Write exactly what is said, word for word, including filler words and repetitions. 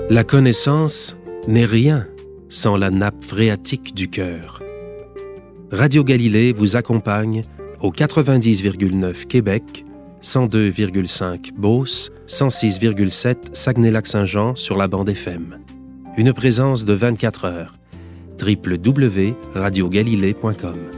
La connaissance n'est rien sans la nappe phréatique du cœur. Radio Galilée vous accompagne au quatre-vingt-dix virgule neuf Québec, cent deux virgule cinq Beauce, cent six virgule sept Saguenay-Lac-Saint-Jean sur la bande F M. Une présence de vingt-quatre heures. w w w point radio galilée point com